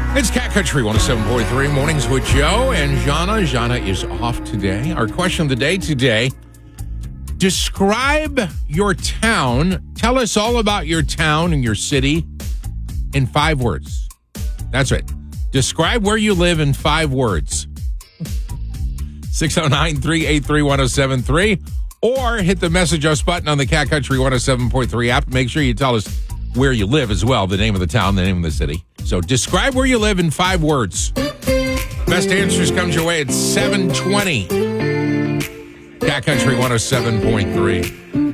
It's Cat Country 107.3 Mornings with Joe and Jana. Jana is off today. Our question of the day today, describe your town. Tell us all about your town and your city in 5 words. That's right. Describe where you live in 5 words. 609-383-1073 or hit the message us button on the Cat Country 107.3 app. Make sure you tell us where you live as well, the name of the town, the name of the city. So describe where you live in 5 words. Best answers comes your way at 7:20. Cat Country 107.3.